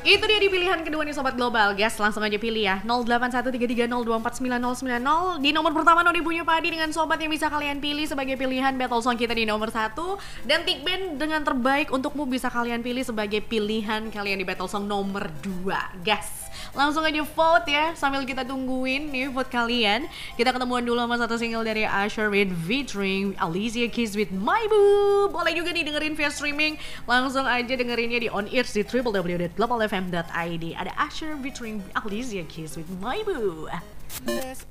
Itu dia di pilihan kedua nih Sobat Global. Guys, langsung aja pilih ya 081330249090. Di nomor pertama Noni punya Padi dengan Sobat yang bisa kalian pilih sebagai pilihan battle song kita di nomor 1. Dan Tikben dengan terbaik untukmu bisa kalian pilih sebagai pilihan kalian di battle song nomor 2. Guys, langsung aja vote ya, sambil kita tungguin nih vote kalian. Kita ketemuan dulu sama satu single dari Usher with featuring Alicia Keys with My Boo. Boleh juga nih dengerin via streaming. Langsung aja dengerinnya di On Ears di www.globalfm.id. Ada Usher featuring Alicia Keys with My Boo.